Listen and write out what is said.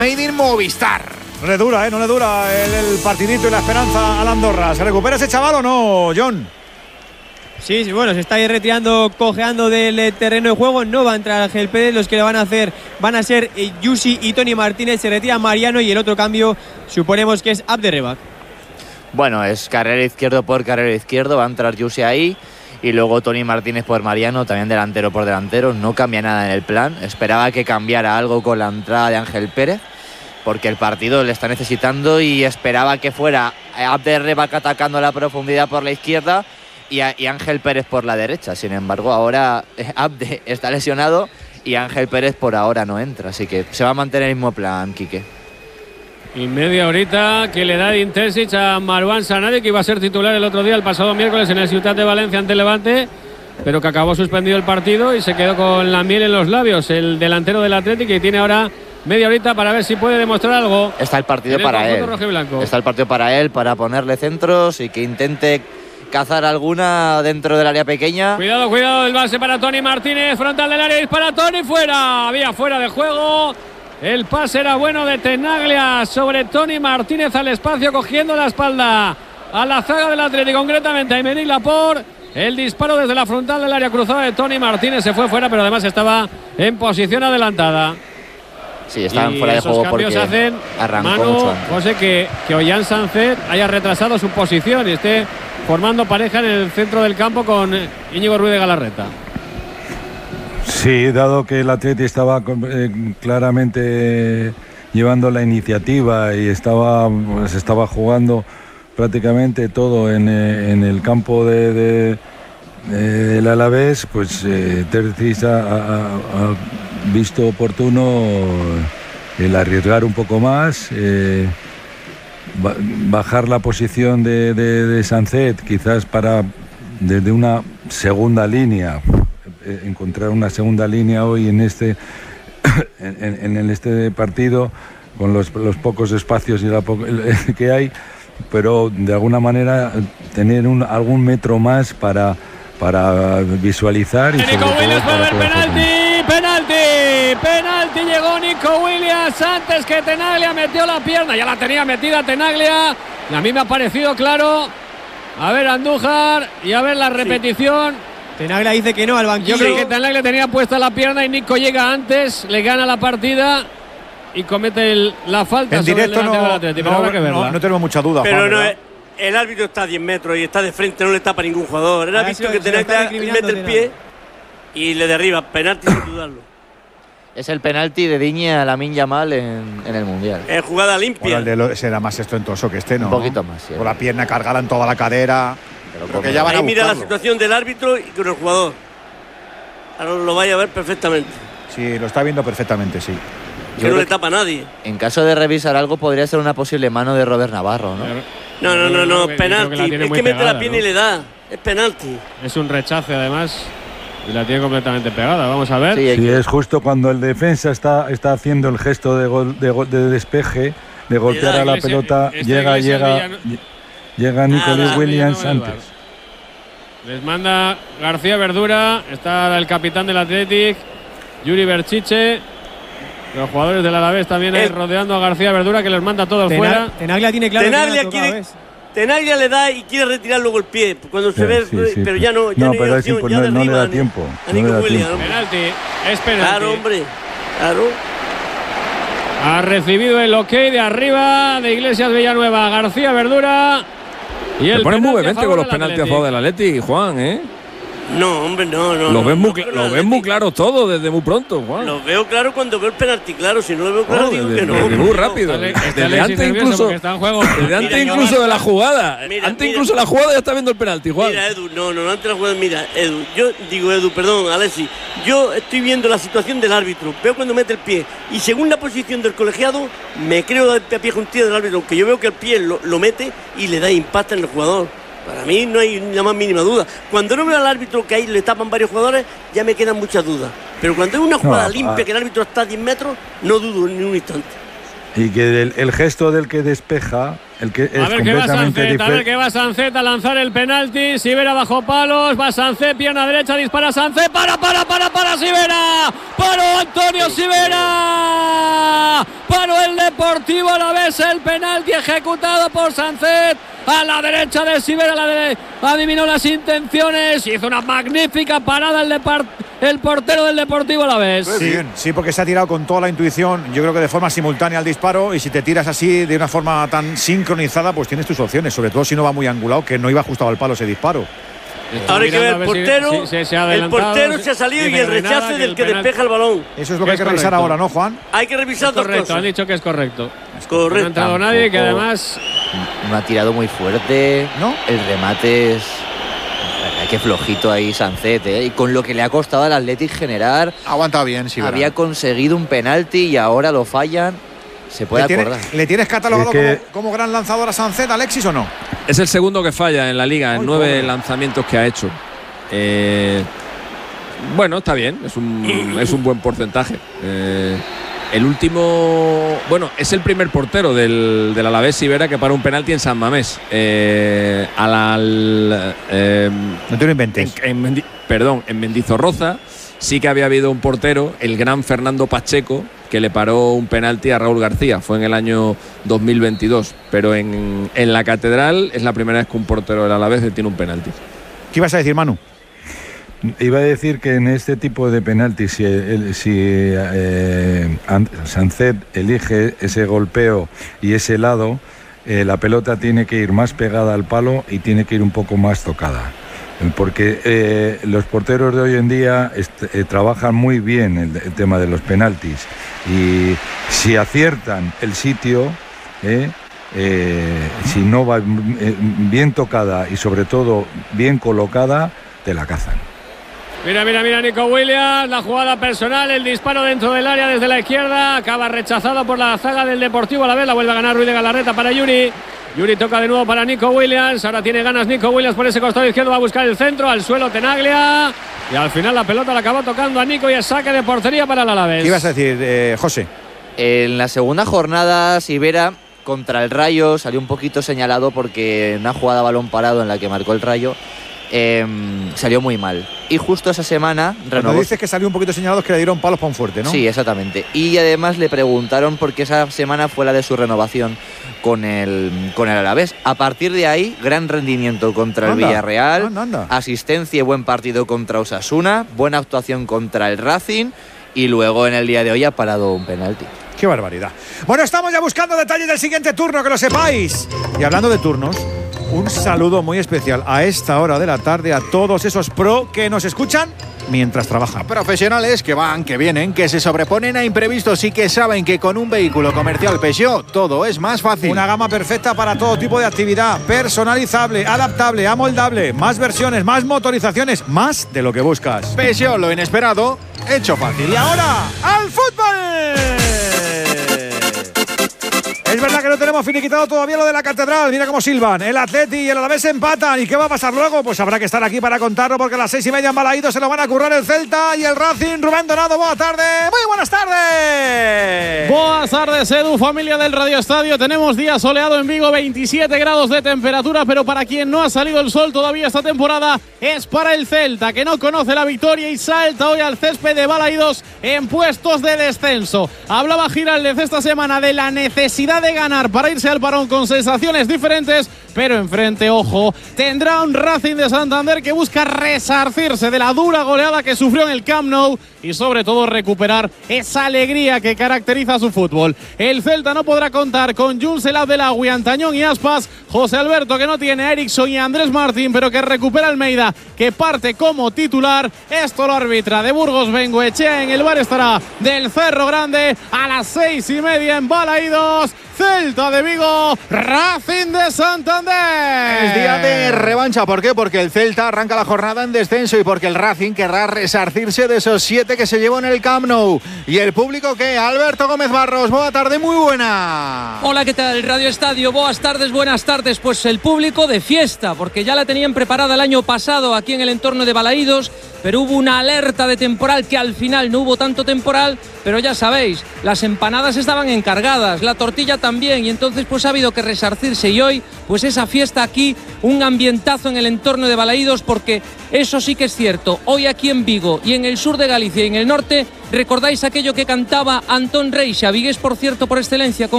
Made in Movistar. No le dura el partidito y la esperanza al Andorra. ¿Se recupera ese chaval o no, John? Sí, bueno, se está ahí retirando, cojeando del terreno de juego. No va a entrar Ángel Pérez. Los que lo van a hacer van a ser Yusi y Tony Martínez. Se retira Mariano y el otro cambio suponemos que es Abderrebak. Bueno, es carrera izquierdo por carrera izquierdo. Va a entrar Yusi ahí. Y luego Tony Martínez por Mariano, también delantero por delantero. No cambia nada en el plan. Esperaba que cambiara algo con la entrada de Ángel Pérez, porque el partido le está necesitando, y esperaba que fuera Abderrebak atacando a la profundidad por la izquierda y Ángel Pérez por la derecha. Sin embargo, ahora Abde está lesionado y Ángel Pérez por ahora no entra. Así que se va a mantener el mismo plan, Quique. Y media horita que le da de Intesic a Marwan Sanadi, que iba a ser titular el otro día, el pasado miércoles, en el Ciutat de Valencia ante el Levante, pero que acabó suspendido el partido y se quedó con la miel en los labios el delantero del Atlético, y tiene ahora media horita para ver si puede demostrar algo. Está el partido para él. Está el partido para él, para ponerle centros y que intente cazar alguna dentro del área pequeña. Cuidado, el base para Tony Martínez, frontal del área, dispara Tony, fuera. Había fuera de juego. El pase era bueno de Tenaglia sobre Tony Martínez al espacio, cogiendo la espalda a la zaga del Atlético, concretamente a Aymeric Laporte. El disparo desde la frontal del área cruzada de Tony Martínez se fue fuera, pero además estaba en posición adelantada. Sí, estaban fuera de juego porque hacen, arrancó mucho antes. José, que Ollán Sancet haya retrasado su posición y esté formando pareja en el centro del campo con Íñigo Ruiz de Galarreta. Sí, dado que el Atleti estaba claramente llevando la iniciativa y se estaba jugando prácticamente todo en el campo del Alavés, pues Terzic ha visto oportuno el arriesgar un poco más, bajar la posición de Sancet, quizás para desde una segunda línea, encontrar una segunda línea hoy en este partido, con los pocos espacios que hay, pero de alguna manera tener algún metro más para visualizar y sobre todo para penalti, llegó Nico Williams antes que Tenaglia, metió la pierna, ya la tenía metida Tenaglia, y a mí me ha parecido claro. A ver Andújar y a ver la repetición. Sí. Tenaglia dice que no al banquillo. Yo creo que Tenaglia tenía puesta la pierna y Nico llega antes, le gana la partida y comete la falta. En sobre directo el Atlético, no tenemos mucha duda, pero Juan, no es, el árbitro está a 10 metros y está de frente, no le tapa a ningún jugador. Era visto que Tenaglia mete el pie y le derriba. Penalti sin dudarlo. Es el penalti de Digne a Lamine Yamal en el Mundial. Es jugada limpia. Bueno, será más estentoso que este, ¿no? Un poquito más, sí. Con la pierna cargada en toda la cadera. Pero que ya van a mira la situación del árbitro y con el jugador. Ahora lo vaya a ver perfectamente. Sí, lo está viendo perfectamente, sí. Que no le tapa a nadie. En caso de revisar algo, podría ser una posible mano de Robert Navarro, ¿no? No, penalti. Es que mete la pierna, ¿no? Y le da. Es penalti. Es un rechace, además. Y la tiene completamente pegada. Vamos a ver. Sí, es justo cuando el defensa está haciendo el gesto de despeje, de golpear a la pelota. Llega Nicolás Williams antes. Les manda García Verdura. Está el capitán del Athletic, Yuri Berchiche. Los jugadores del Alavés también rodeando a García Verdura, que les manda todos fuera. Tenaglia tiene claro. Tenaglia le da y quiere retirar luego el pie cuando se ve, pero ya no. No, pero no le da tiempo. Penalti, es penalti. Claro, hombre. Claro. Ha recibido el ok de arriba de Iglesias Villanueva, García Verdura. Y te pones muy vehemente con los penaltis a favor del Atleti, Juan, ¿eh? No, hombre, no. Lo ves muy claro todo desde muy pronto, Juan. Lo veo claro cuando veo el penalti claro. Si no lo veo claro, digo que no. Muy rápido. Desde antes incluso de la jugada. Antes incluso de la jugada ya está viendo el penalti, Juan. Mira, Edu, no, antes de la jugada, mira, Edu. Perdón, Alexis. Yo estoy viendo la situación del árbitro. Veo cuando mete el pie. Y según la posición del colegiado, me creo de pie juntilla del árbitro. Aunque yo veo que el pie lo mete y le da impacto en el jugador. Para mí no hay la más mínima duda. Cuando no veo al árbitro que ahí le tapan varios jugadores, ya me quedan muchas dudas. Pero cuando hay una jugada limpia que el árbitro está a 10 metros, no dudo ni un instante. Y que el gesto del que despeja, el que es completamente diferente. A ver que va Sancet a lanzar el penalti. Sivera bajo palos, va Sancet, pierna derecha, dispara Sancet, para Sivera. Paró Antonio Sivera. disparo el Deportivo Alavés, el penalti ejecutado por Sancet a la derecha de Sivera, adivinó las intenciones, hizo una magnífica parada el portero del Deportivo Alavés. Sí, porque se ha tirado con toda la intuición, yo creo que de forma simultánea al disparo, y si te tiras así de una forma tan sincronizada, pues tienes tus opciones, sobre todo si no va muy angulado, que no iba ajustado al palo ese disparo. Ahora hay que ver el portero, el portero se ha salido y el rechace del que despeja el balón. Eso es lo que hay que revisar ahora, ¿no, Juan? Hay que revisar dos cosas. Han dicho que es correcto. Correcto. No ha entrado nadie, que además no ha tirado muy fuerte, ¿no? El remate es qué flojito ahí Sancet, ¿eh? Y con lo que le ha costado al Athletic generar, ha aguantado bien, sí. Había conseguido un penalti y ahora lo fallan. Se puede acordar. ¿Le tienes catalogado como gran lanzador a Sancet, Alexis, o no? Es el segundo que falla en la liga, en 9 lanzamientos que ha hecho. Bueno, está bien, es un buen porcentaje. El último, es el primer portero del Alavés Sivera que para un penalti en San Mamés. No te lo inventes. En Mendizorroza sí que había habido un portero, el gran Fernando Pacheco, que le paró un penalti a Raúl García. Fue en el año 2022. Pero en la Catedral es la primera vez que un portero del Alavés tiene un penalti. ¿Qué ibas a decir, Manu? Iba a decir que en este tipo de penaltis, si Sancet elige ese golpeo y ese lado, la pelota tiene que ir más pegada al palo y tiene que ir un poco más tocada. Porque los porteros de hoy en día trabajan muy bien el tema de los penaltis, y si aciertan el sitio, si no va bien tocada y sobre todo bien colocada, te la cazan. Mira, Nico Williams, la jugada personal, el disparo dentro del área desde la izquierda, acaba rechazado por la zaga del Deportivo Alavés, la vuelve a ganar Ruiz de Galarreta para Yuri. Yuri toca de nuevo para Nico Williams, ahora tiene ganas Nico Williams por ese costado izquierdo, va a buscar el centro, al suelo Tenaglia, y al final la pelota la acabó tocando a Nico y es saque de portería para el Alavés. ¿Qué ibas a decir, José? En la segunda jornada, Sivera contra el Rayo salió un poquito señalado porque en una jugada a balón parado en la que marcó el Rayo, salió muy mal. Y justo esa semana renovó. Cuando dices que salió un poquito señalado, es que le dieron palos para un fuerte, ¿no? Sí, exactamente. Y además le preguntaron por qué esa semana fue la de su renovación con el Alavés. A partir de ahí, gran rendimiento contra el Villarreal, asistencia y buen partido contra Osasuna, buena actuación contra el Racing, y luego en el día de hoy ha parado un penalti. ¡Qué barbaridad! Bueno, estamos ya buscando detalles del siguiente turno, que lo sepáis. Y hablando de turnos, un saludo muy especial a esta hora de la tarde a todos esos pro que nos escuchan mientras trabajan. Profesionales que van, que vienen, que se sobreponen a imprevistos y que saben que con un vehículo comercial Peugeot todo es más fácil. Una gama perfecta para todo tipo de actividad, personalizable, adaptable, amoldable, más versiones, más motorizaciones, más de lo que buscas. Peugeot, lo inesperado, hecho fácil. Y ahora, ¡al fútbol! Es verdad que no tenemos finiquitado todavía lo de la Catedral. Mira cómo silban. El Atleti y el Alavés empatan. ¿Y qué va a pasar luego? Pues habrá que estar aquí para contarlo, porque a las 6:30 en Balaídos se lo van a currar el Celta y el Racing. Rubén Donado, buenas tardes. Muy buenas tardes. Buenas tardes, Edu, familia del Radio Estadio. Tenemos día soleado en Vigo, 27 grados de temperatura, pero para quien no ha salido el sol todavía esta temporada es para el Celta, que no conoce la victoria y salta hoy al césped de Balaídos en puestos de descenso. Hablaba Giraldez esta semana de la necesidad de ganar para irse al parón con sensaciones diferentes, pero enfrente, ojo, tendrá un Racing de Santander que busca resarcirse de la dura goleada que sufrió en el Camp Nou y sobre todo recuperar esa alegría que caracteriza su fútbol. El Celta no podrá contar con Jules El Abdelagui, Antañón y Aspas, José Alberto, que no tiene a Eriksson y a Andrés Martín, pero que recupera Almeida, que parte como titular. Esto lo arbitra de Burgos Bengoechea. En el bar estará del Cerro Grande a las 6:30 en Balaídos. Celta de Vigo, Racing de Santander. Es día de revancha. ¿Por qué? Porque el Celta arranca la jornada en descenso y porque el Racing querrá resarcirse de esos 7 que se llevó en el Camp Nou. ¿Y el público qué? Alberto Gómez Barros, buena tarde, muy buena. Hola, ¿qué tal? Radio Estadio, buenas tardes. Pues el público de fiesta, porque ya la tenían preparada el año pasado aquí en el entorno de Balaídos, pero hubo una alerta de temporal que al final no hubo tanto temporal, pero ya sabéis, las empanadas estaban encargadas, la tortilla también, y entonces pues ha habido que resarcirse, y hoy pues esa fiesta aquí, un ambientazo en el entorno de Balaídos, porque eso sí que es cierto, hoy aquí en Vigo y en el sur de Galicia y en el norte, recordáis aquello que cantaba Antón Reixa, vigués por cierto por excelencia con